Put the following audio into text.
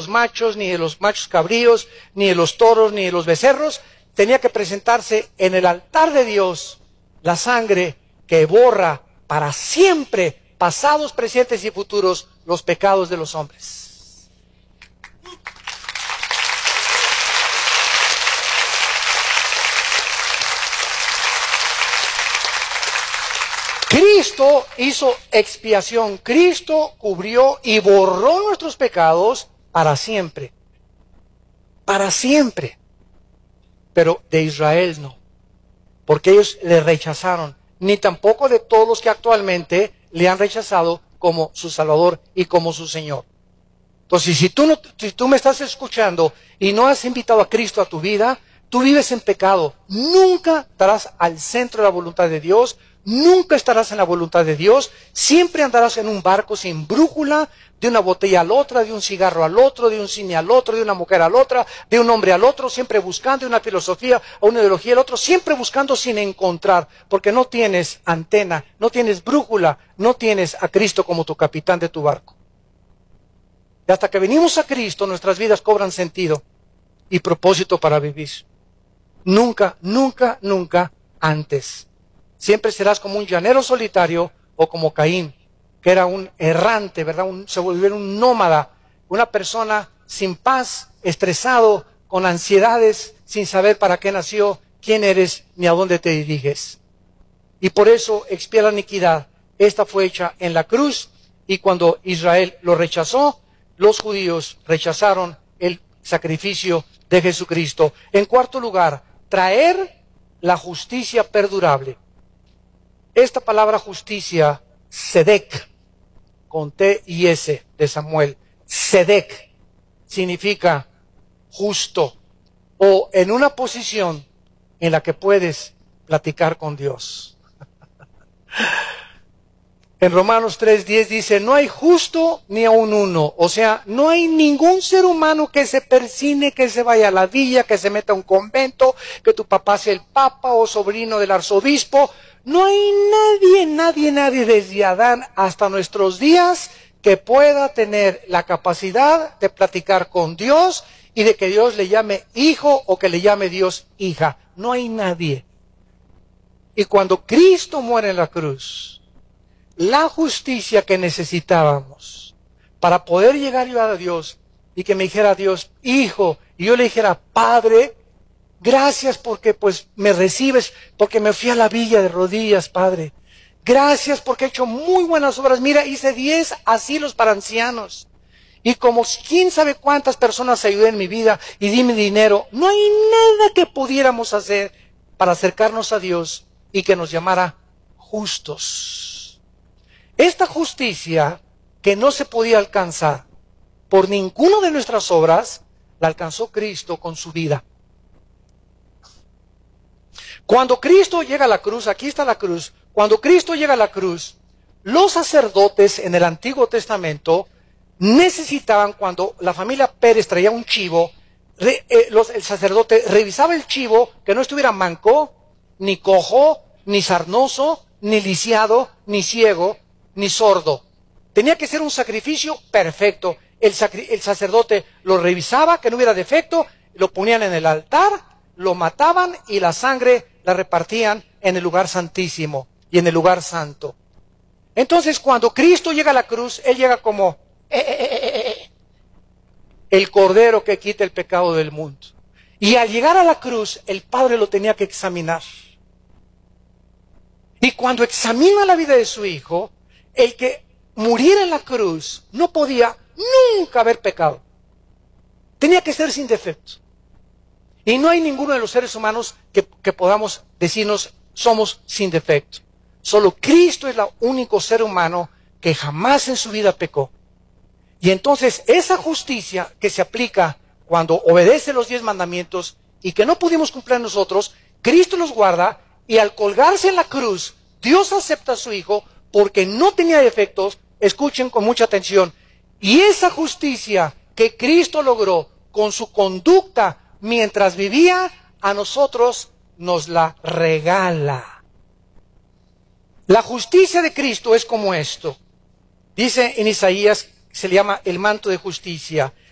los machos, ni de los machos cabríos, ni de los toros, ni de los becerros. Tenía que presentarse en el altar de Dios la sangre que borra para siempre, pasados, presentes y futuros, los pecados de los hombres. Cristo hizo expiación, Cristo cubrió y borró nuestros pecados para siempre. Para siempre. Pero de Israel no, porque ellos le rechazaron, ni tampoco de todos los que actualmente le han rechazado como su Salvador y como su Señor. Entonces, si tú me estás escuchando y no has invitado a Cristo a tu vida, tú vives en pecado. Nunca estarás al centro de la voluntad de Dios, nunca estarás en la voluntad de Dios, siempre andarás en un barco sin brújula, de una botella a la otra, de un cigarro al otro, de un cine al otro, de una mujer a la otra, de un hombre al otro, siempre buscando, de una filosofía o una ideología al otro, siempre buscando sin encontrar, porque no tienes antena, no tienes brújula, no tienes a Cristo como tu capitán de tu barco. Y hasta que venimos a Cristo, nuestras vidas cobran sentido y propósito para vivir. Nunca, nunca, nunca antes. Siempre serás como un llanero solitario o como Caín, que era un errante, ¿verdad? Se volvió un nómada, una persona sin paz, estresado, con ansiedades, sin saber para qué nació, quién eres, ni a dónde te diriges. Y por eso expía la iniquidad. Esta fue hecha en la cruz, y cuando Israel lo rechazó, los judíos rechazaron el sacrificio de Jesucristo. En cuarto lugar, traer la justicia perdurable. Esta palabra justicia, Sedec, con T y S de Samuel, Sedec, significa justo o en una posición en la que puedes platicar con Dios. En Romanos 3:10 dice, no hay justo ni aun uno, o sea, no hay ningún ser humano que se persine, que se vaya a la villa, que se meta a un convento, que tu papá sea el papa o sobrino del arzobispo. No hay nadie desde Adán hasta nuestros días que pueda tener la capacidad de platicar con Dios y de que Dios le llame hijo o que le llame Dios hija. No hay nadie. Y cuando Cristo muere en la cruz, la justicia que necesitábamos para poder llegar yo a Dios y que me dijera Dios, hijo, y yo le dijera, Padre, gracias porque pues me recibes, porque me fui a la villa de rodillas, Padre. Gracias porque he hecho muy buenas obras. Mira, hice 10 asilos para ancianos. Y como quién sabe cuántas personas ayudé en mi vida y di mi dinero. No hay nada que pudiéramos hacer para acercarnos a Dios y que nos llamara justos. Esta justicia que no se podía alcanzar por ninguna de nuestras obras, la alcanzó Cristo con su vida. Cuando Cristo llega a la cruz, aquí está la cruz, cuando Cristo llega a la cruz, los sacerdotes en el Antiguo Testamento necesitaban, cuando la familia Pérez traía un chivo, el sacerdote revisaba el chivo, que no estuviera manco, ni cojo, ni sarnoso, ni lisiado, ni ciego, ni sordo. Tenía que ser un sacrificio perfecto. El sacerdote lo revisaba, que no hubiera defecto, lo ponían en el altar, lo mataban y la sangre la repartían en el lugar santísimo y en el lugar santo. Entonces, cuando Cristo llega a la cruz, Él llega como el Cordero que quita el pecado del mundo. Y al llegar a la cruz, el Padre lo tenía que examinar. Y cuando examina la vida de su Hijo, el que muriera en la cruz no podía nunca haber pecado. Tenía que ser sin defecto. Y no hay ninguno de los seres humanos que podamos decirnos somos sin defecto. Solo Cristo es el único ser humano que jamás en su vida pecó. Y entonces esa justicia que se aplica cuando obedece los 10 mandamientos y que no pudimos cumplir nosotros, Cristo los guarda y al colgarse en la cruz, Dios acepta a su Hijo porque no tenía defectos. Escuchen con mucha atención. Y esa justicia que Cristo logró con su conducta mientras vivía, a nosotros nos la regala. La justicia de Cristo es como esto. Dice en Isaías, se le llama el manto de justicia.